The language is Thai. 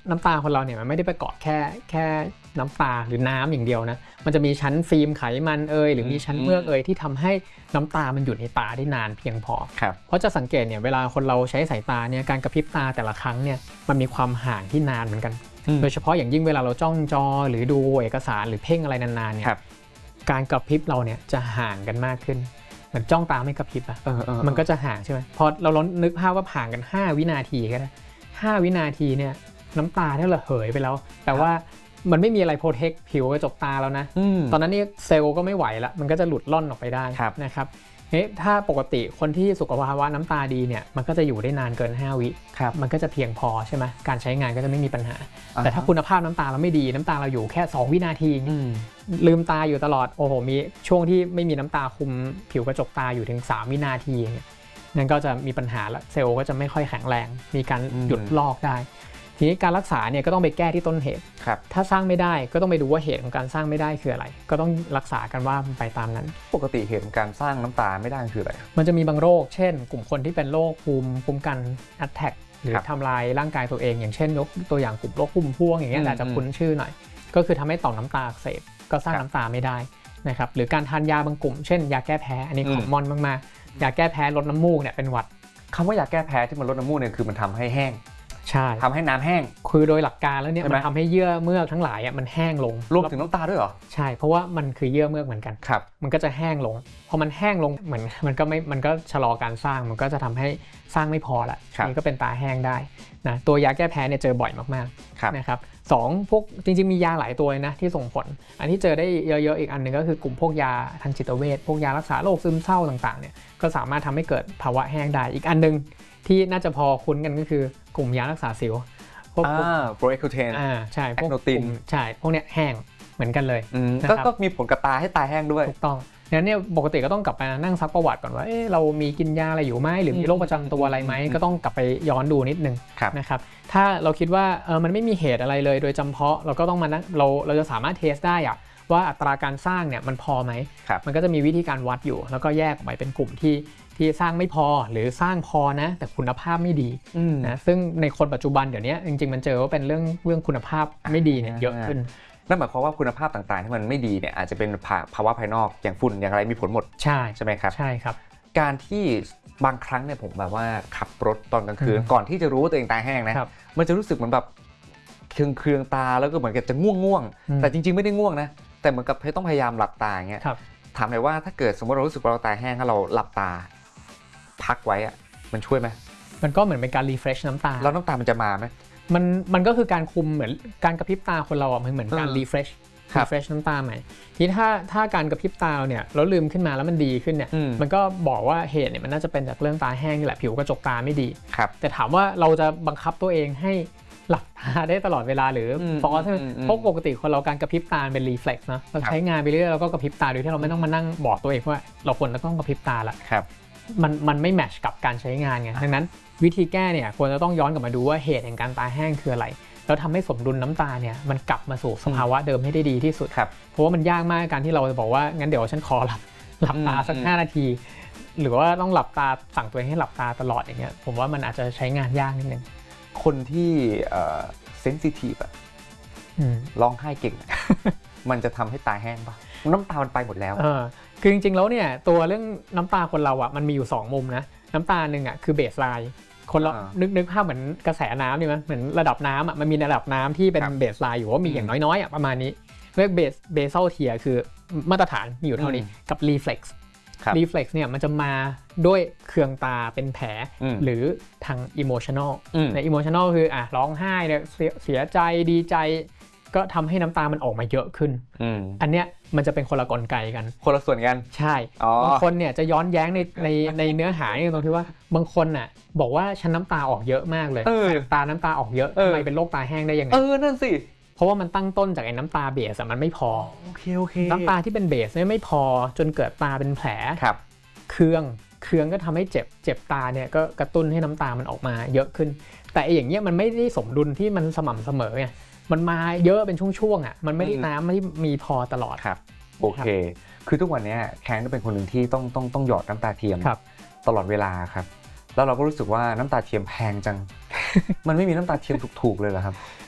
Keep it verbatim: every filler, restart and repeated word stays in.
น้ำตาคนเราเนี่ยมันไม่ได้ประกอบแค่แค่น้ำตาหรือน้ำอย่างเดียวนะมันจะมีชั้นฟิล์มไขมันเอยหรือมีชั้นเมือกเอยที่ทำให้น้ำตามันอยู่ในตาได้นานเพียงพอเพราะจะสังเกตเนี่ยเวลาคนเราใช้สายตาเนี่ยการกระพริบตาแต่ละครั้งเนี่ยมันมีความห่างที่นานเหมือนกันโดยเฉพาะอย่างยิ่งเวลาเราจ้องจอหรือดูเอกสารหรือเพ่งอะไรนานๆเนี่ยการกระพริบเราเนี่ยจะห่างกันมากขึ้นเหมือนจ้องตาไม่กระพริบอ่ะมันก็จะห่างใช่ไหมพอเราลองนึกภาพว่าห่างกันห้าวินาทีก็ได้ห้าวินาทีเนี่ยน้ำตาที่ระเหยไปแล้วแต่ว่ามันไม่มีอะไรโปรเทคผิวกระจกตาแล้วนะตอนนั้นนี่เซลล์ก็ไม่ไหวละมันก็จะหลุดล่อนออกไปได้นะครับเฮ้ยถ้าปกติคนที่สุขภาวะน้ำตาดีเนี่ยมันก็จะอยู่ได้นานเกินห้าวิมันก็จะเพียงพอใช่ไหมการใช้งานก็จะไม่มีปัญหาแต่ถ้าคุณภาพน้ำตาเราไม่ดีน้ำตาเราอยู่แค่สองวินาทีลืมตาอยู่ตลอดโอ้โหมีช่วงที่ไม่มีน้ำตาคุมผิวกระจกตาอยู่ถึงสามวินาทีเนี่ยนั่นก็จะมีปัญหาละเซลล์ก็จะไม่ค่อยแข็งแรงมีการหยุดลอกได้ทีนี้การรักษาเนี่ยก็ต้องไปแก้ที่ต้นเหตุถ้าสร้างไม่ได้ก็ต้องไปดูว่าเหตุของการสร้างไม่ได้คืออะไรก็ต้องรักษากันว่าไปตามนั้นปกติเหตุของการสร้างน้ำตาไม่ได้คืออะไรมันจะมีบางโรคเช่นกลุ่มคนที่เป็นโรคภูมิคุ้มกัน attack หรือทำลายร่างกายตัวเองอย่างเช่นยกตัวอย่างกลุ่มโรคภูมิพวงอย่างเงี้ยอาจจะคุ้นชื่อหน่อยก็คือทำให้ต่อมน้ำตาอักเสบก็สร้างน้ำตาไม่ได้นะครับหรือการทานยาบางกลุ่มเช่นยาแก้แพ้อันนี้ของมอนมากๆยาแก้แพ้ลดน้ำมูกเนี่ยเป็นหวัดคำว่ายาแก้แพ้ที่มันลดน้ำมูกเนี่ยคือมันทำให้แห้งใช่ทำให้น้ำแห้งคือโดยหลักการแล้วเนี่ยมันทำให้เยื่อเมือกทั้งหลายอ่ะมันแห้งลงรวมถึงน้ำตาด้วยเหรอใช่เพราะว่ามันคือเยื่อเมือกเหมือนกันครับมันก็จะแห้งลงพอมันแห้งลงเหมือนมันก็ไม่มันก็ชะลอการสร้างมันก็จะทำให้สร้างไม่พอละนี่ก็เป็นตาแห้งได้นะตัวยาแก้แพ้เนี่ยเจอบ่อยมากๆนะครับสองพวกจริงๆมียาหลายตัวนะที่ส่งผลอันที่เจอได้เยอะๆอีกอันนึงก็คือกลุ่มพวกยาทางจิตเวชพวกยารักษาโรคซึมเศร้าต่างๆเนี่ยก็สามารถทำให้เกิดภาวะแห้งได้อีกอันนึงที่น่าจะพอคุ้นกันก็คือกลุ่มยารักษาสิวพวกโปรเอคูเทนอ่าใช่พวกตินใช่พวกเนี้ยแห้งเหมือนกันเลยก็มีผลกับตาให้ตาแห้งด้วยถูกต้องงั้นเนี่ยปกติก็ต้องกลับไปนั่งซักประวัติก่อนว่าเออเรามีกินยาอะไรอยู่ไหมหรือมีโรคประจำตัวอะไรไหมก็ต้องกลับไปย้อนดูนิดนึงนะครับถ้าเราคิดว่าเออมันไม่มีเหตุอะไรเลยโดยจำเพาะเราก็ต้องมานั่งเราเราจะสามารถเทสได้อะว่าอัตราการสร้างเนี่ยมันพอไหมมันก็จะมีวิธีการวัดอยู่แล้วก็แยกออกไปเป็นกลุ่มที่ที่สร้างไม่พอหรือสร้างพอนะแต่คุณภาพไม่ดีนะซึ่งในคนปัจจุบันเดี๋ยวนี้จริงๆมันเจอว่าเป็นเรื่องเรื่องคุณภาพไม่ดีเนี่ยเยอะขึ้นนั่นหมายความว่าคุณภาพต่างๆที่มันไม่ดีเนี่ยอาจจะเป็นภาวะภายนอกอย่างฝุ่นอย่างไรมีผลหมดใช่ใช่ไหมครับใช่ครับการที่บางครั้งเนี่ยผมแบบว่าขับรถตอนกลางคืนก่อนที่จะรู้ว่าตัวเองตาแห้งนะมันจะรู้สึกเหมือนแบบเคืองเคืองตาแล้วก็เหมือนกับจะง่วงง่วงแต่จริงๆไม่ได้ง่วงนะแต่เหมือนกับต้องพยายามหลับตาอย่างเงี้ยถามหน่อยว่าถ้าเกิดสมมติเรารู้สึกว่าเราตาแห้งถ้าเราหลับตาพักไว้อะมันช่วยไหมมันก็เหมือนเป็นการรีเฟรชน้ำตาแล้วน้ำตามันจะมาไหมมันมันก็คือการคุมเหมือนการกระพริบตาคนเราอ่ะมันเหมือนการรีเฟรชรีเฟรชน้ำตาใหม่ที่ถ้าถ้าการกระพริบตาเนี่ยเราลืมขึ้นมาแล้วมันดีขึ้นเนี่ยมันก็บอกว่าเหตุเนี่ยมันน่าจะเป็นจากเรื่องตาแห้งนี่แหละผิวกระจกตาไม่ดีแต่ถามว่าเราจะบังคับตัวเองให้หลับตาได้ตลอดเวลาหรือฟอสเพราะปกติคนเราการกระพริบตาเป็นรีเฟล็กซ์นะเราใช้งานไปเรื่อยเราก็กระพริบตาโดยที่เราไม่ต้องมานั่งบอกตัวเองว่าเราควรจะต้องกระพริบตาละมันมันไม่แมทช์กับการใช้งานไงดังนั้นวิธีแก้เนี่ยควรจะต้องย้อนกลับมาดูว่าเหตุแห่งการตาแห้งคืออะไรแล้วทำให้สมดุลน้ำตาเนี่ยมันกลับมาสู่สภาวะเดิมให้ได้ดีที่สุดเพราะว่ามันยากมากการที่เราจะบอกว่างั้นเดี๋ยวฉันขอหลับหลับตาสักห้านาทีหรือว่าต้องหลับตาสั่งตัวเองให้หลับตาตลอดอย่างเงี้ยผมว่ามันอาจจะใช้งานยากนิดนึงคนที่เซนซิทีฟอะร้องไห้เก่ง มันจะทำให้ตาแห้งป่ะน้ำตามันไปหมดแล้วคือจริงๆแล้วเนี่ยตัวเรื่องน้ำตาคนเราอ่ะมันมีอยู่สองมุมนะน้ำตาหนึ่งอ่ะคือเบสไลน์คนเรานึกนึกภาพเหมือนกระแสน้ำนี่มั้ยเหมือนระดับน้ำอ่ะมันมีระดับน้ำที่เป็นเบสไลน์อยู่ว่ามีอย่างน้อยๆอ่ะประมาณนี้เรียกเบสเบซัลเทียร์คือมาตรฐานมีอยู่เท่านี้กับรีเฟล็กซ์รีเฟล็กซ์เนี่ยมันจะมาด้วยเคืองตาเป็นแผลหรือทางอิโมชันอลในอิโมชันอลคืออ่ะร้องไห้เนี่ยเสียใจดีใจก็ทำให้น้ำตามันออกมาเยอะขึ้น อ, อันเนี้ยมันจะเป็นคนละกลไกกันคนละส่วนกันใช่บางคนเนี่ยจะย้อนแย้งในในในเนื้อหาตรงที่ว่าบางคนน่ะบอกว่าฉันน้ำตาออกเยอะมากเลยตาน้ำตาออกเยอะทำไมเป็นโรคตาแห้งได้ยังไงเออนั่นสิเพราะว่ามันตั้งต้นจากไอ้น้ำตาเบสมันไม่พอโอเคโอเคน้ำตาที่เป็นเบสไม่พอจนเกิดตาเป็นแผลเคืองเคืองก็ทำให้เจ็บเจ็บตาเนี่ยก็กระตุ้นให้น้ำตามันออกมาเยอะขึ้นแต่ไอ้อย่างเงี้ยมันไม่ได้สมดุลที่มันสม่ำเสมอไงมันมาเยอะเป็นช่วงๆอ่ะมันไม่ได้น้ำไม่มีพอตลอดครับโอเคคือทุกวันนี้แคนก็เป็นคนหนึ่งที่ต้องต้องต้องหยอดน้ำตาเทียมตลอดเวลาครับแล้วเราก็รู้สึกว่าน้ำตาเทียมแพงจัง มันไม่มีน้ำตาเทียมถูกๆเลยเหรอครับ